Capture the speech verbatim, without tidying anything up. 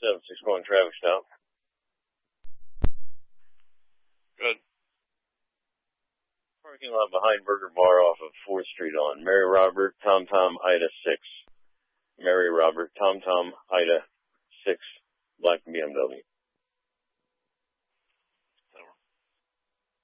seven six one traffic stop. Good. Parking lot behind Burger Bar off of fourth Street on Mary Robert, Tom Tom, Ida six. Mary Robert, Tom Tom, Ida six, black B M W.